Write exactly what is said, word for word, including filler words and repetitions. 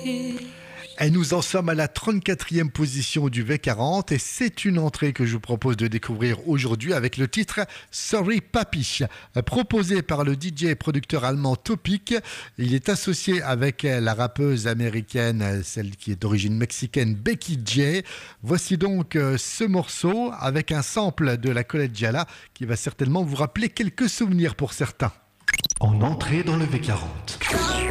Et nous en sommes à la trente-quatrième position du V quarante et c'est une entrée que je vous propose de découvrir aujourd'hui avec le titre Sorry Papi, proposé par le D J et producteur allemand Topic. Il est associé avec la rappeuse américaine, celle qui est d'origine mexicaine, Becky J. Voici donc ce morceau avec un sample de la Collegiala qui va certainement vous rappeler quelques souvenirs pour certains. En entrée dans le V quarante.